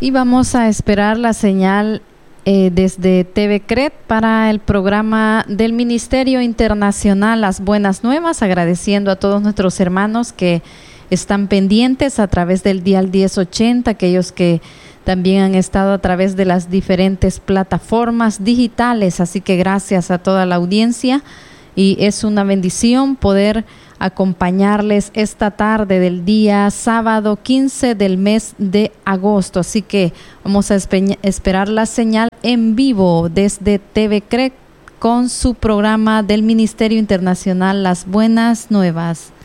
Y vamos a esperar la señal desde TV CRED para el programa del Ministerio Internacional Las Buenas Nuevas, agradeciendo a todos nuestros hermanos que están pendientes a través del dial 1080, aquellos que también han estado a través de las diferentes plataformas digitales, así que gracias a toda la audiencia y es una bendición poder acompañarles esta tarde del día sábado 15 del mes de agosto. Así que vamos a esperar la señal en vivo desde TV CREC con su programa del Ministerio Internacional Las Buenas Nuevas.